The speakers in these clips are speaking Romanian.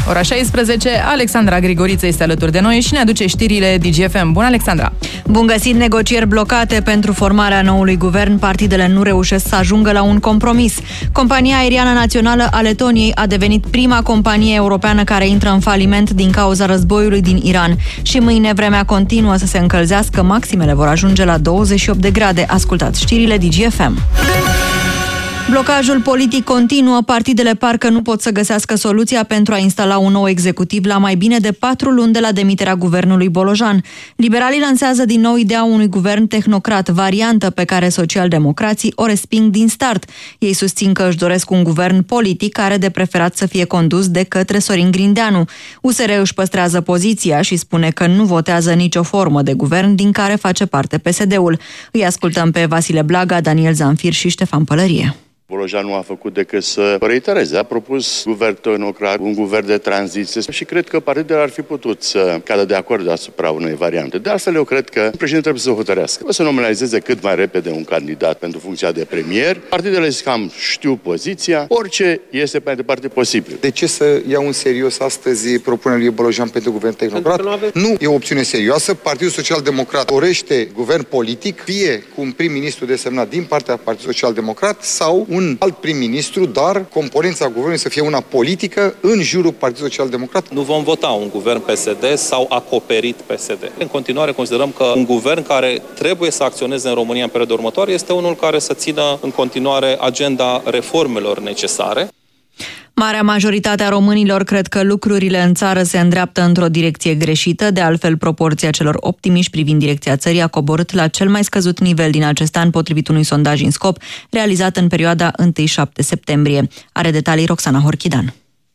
Ora 16, Alexandra Grigoriță este alături de noi și ne aduce știrile DGFM. Bună, Alexandra! Bun găsit! Negocieri blocate pentru formarea noului guvern. Partidele nu reușesc să ajungă la un compromis. Compania aeriană națională a Letoniei a devenit prima companie europeană care intră în faliment din cauza războiului din Iran. Și mâine vremea continuă să se încălzească, maximele vor ajunge la 28 de grade. Ascultați știrile DGFM. Blocajul politic continuă. Partidele parcă nu pot să găsească soluția pentru a instala un nou executiv la mai bine de 4 luni de la demiterea guvernului Bolojan. Liberalii lansează din nou ideea unui guvern tehnocrat, variantă pe care socialdemocrații o resping din start. Ei susțin că își doresc un guvern politic care de preferat să fie condus de către Sorin Grindeanu. USR își păstrează poziția și spune că nu votează nicio formă de guvern din care face parte PSD-ul. Îi ascultăm pe Vasile Blaga, Daniel Zamfir și Ștefan Pălărie. Bolojan nu a făcut decât să reitereze. A propus guvern tehnocrat, un guvern de tranziție și cred că partidele ar fi putut să cadă de acord asupra unei variante. De altfel, eu cred că președintele trebuie să hotărească. O să nominalizeze cât mai repede un candidat pentru funcția de premier. Partidele cam știu poziția. Orice este mai departe posibil. De ce să iau în serios astăzi propunerea lui Bolojan pentru guvern tehnocrat? Nu e o opțiune serioasă. Partidul Social-Democrat dorește guvern politic, fie cu un prim-ministru desemnat din partea Partidului Social-Democrat sau un alt prim-ministru, dar componența guvernului să fie una politică în jurul Partidului Social-Democrat. Nu vom vota un guvern PSD sau acoperit PSD. În continuare considerăm că un guvern care trebuie să acționeze în România în perioada următoare este unul care să țină în continuare agenda reformelor necesare. Marea majoritate a românilor cred că lucrurile în țară se îndreaptă într-o direcție greșită. De altfel, proporția celor optimiști privind direcția țării a coborât la cel mai scăzut nivel din acest an, potrivit unui sondaj INSCOP realizat în perioada 1-7 septembrie. Are detalii Roxana Horchidan.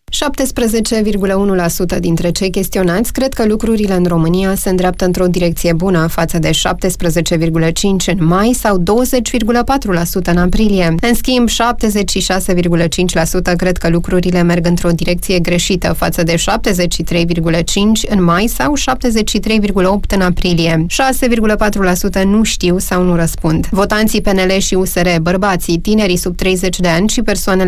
17,1% dintre cei chestionați cred că lucrurile în România se îndreaptă într-o direcție bună, față de 17,5% în mai sau 20,4% în aprilie. În schimb, 76,5% cred că lucrurile merg într-o direcție greșită, față de 73,5% în mai sau 73,8% în aprilie. 6,4% nu știu sau nu răspund. Votanții PNL și USR, bărbații, tinerii sub 30 de ani și persoanele